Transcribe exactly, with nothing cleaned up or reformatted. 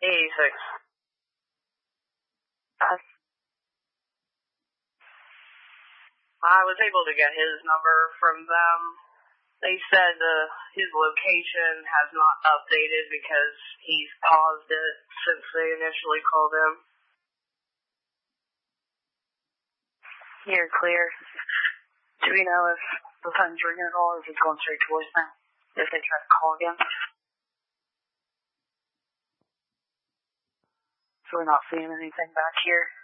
eighty-six. Uh, I was able to get his number from them. They said uh, his location has not updated because he's paused it since they initially called him. You're clear. Do we know if the phone's ringing at all or if it's going straight to voicemail? If they try to call again? So we're not seeing anything back here.